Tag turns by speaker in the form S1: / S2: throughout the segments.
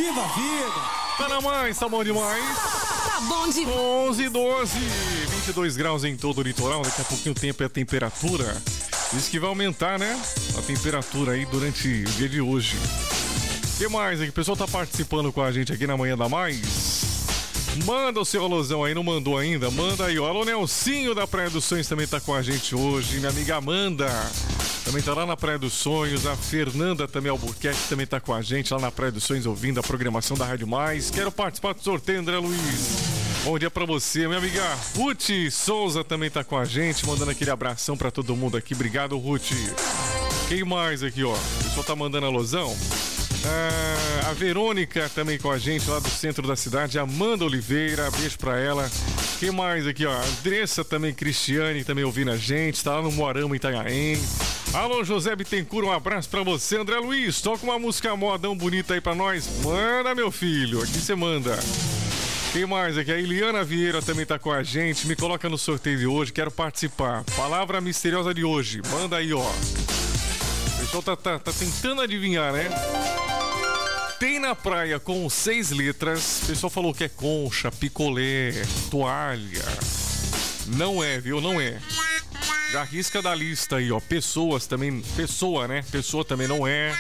S1: Viva a vida!
S2: Tá na mais, tá bom demais.
S3: Tá bom demais.
S2: 11, 12, 22 graus em todo o litoral. Daqui a pouquinho o tempo é a temperatura. Diz que vai aumentar, né? A temperatura aí durante o dia de hoje. O que mais aqui? O pessoal tá participando com a gente aqui na Manhã da Mais. Manda o seu alusão aí, não mandou ainda? Manda aí, ó. Alô, Nelsinho da Praia dos Sonhos também tá com a gente hoje. Minha amiga Amanda também tá lá na Praia dos Sonhos. A Fernanda também, Albuquerque, também tá com a gente lá na Praia dos Sonhos, ouvindo a programação da Rádio Mais. Quero participar do sorteio, André Luiz. Bom dia pra você, minha amiga Ruth Souza também tá com a gente, mandando aquele abração pra todo mundo aqui. Obrigado, Ruth. Quem mais aqui, ó? O pessoal tá mandando alusão. A Verônica também com a gente lá do centro da cidade. Amanda Oliveira, beijo pra ela. Quem mais aqui, ó? Andressa também, Cristiane também ouvindo a gente. Tá lá no Moarama, Itanhaém. Alô, José Bittencourt, um abraço pra você. André Luiz, toca uma música modão bonita aí pra nós. Manda, meu filho, aqui você manda. Quem mais aqui? A Eliana Vieira também tá com a gente. Me coloca no sorteio de hoje, quero participar. Palavra misteriosa de hoje, manda aí, ó. O pessoal tá tentando adivinhar, né? Tem na praia com 6 letras. O pessoal falou que é concha, picolé, toalha. Não é, viu? Não é. Já risca da lista aí, ó. Pessoas também. Pessoa, né? Pessoa também não é.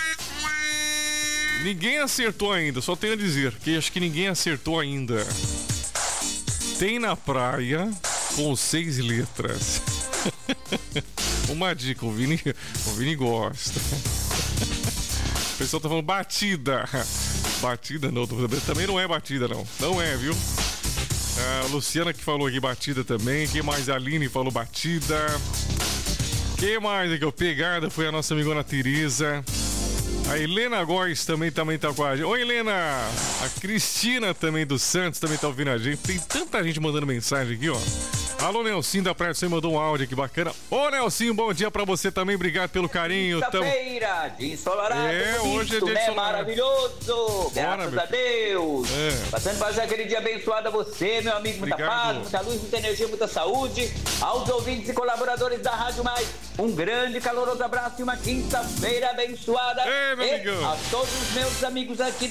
S2: Ninguém acertou ainda, só tenho a dizer que acho que ninguém acertou ainda. Tem na praia com 6 letras. Uma dica, o Vini gosta. O pessoal tá falando batida. Batida não, também não é batida não. Não é, viu? A Luciana que falou aqui batida também. Quem mais? A Aline falou batida. Quem mais aqui? Pegada foi a nossa amigona Teresa. A Helena Góes também tá com a gente. Oi, Helena! A Cristina também do Santos também tá ouvindo a gente. Tem tanta gente mandando mensagem aqui, ó. Alô, Nelsinho da Praia, você mandou um áudio aqui bacana. Ô, Nelsinho, bom dia pra você também. Obrigado pelo carinho.
S4: Quinta-feira, dia ensolarado.
S2: Hoje é dia ensolarado.
S4: Maravilhoso. Graças a Deus. Passando para aquele dia abençoado a você, meu amigo. Muita paz, muita luz, muita energia, muita saúde. Aos ouvintes e colaboradores da Rádio Mais, um grande caloroso abraço e uma quinta-feira abençoada.
S2: Meu amigão.
S4: A todos os meus amigos aqui